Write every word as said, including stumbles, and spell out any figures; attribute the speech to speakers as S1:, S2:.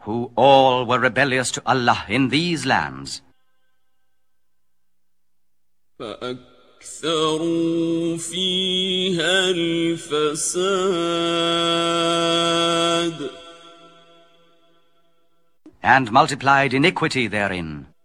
S1: who all were rebellious to Allah in these lands.
S2: فَأَكْثَرُوا فِيهَا الْفَسَادَ
S1: And multiplied iniquity therein.